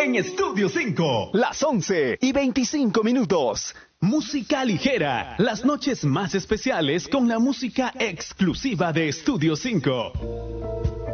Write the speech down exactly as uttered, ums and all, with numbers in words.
en Estudio cinco. Las once y veinticinco minutos. Música ligera. Las noches más especiales con la música exclusiva de Estudio cinco.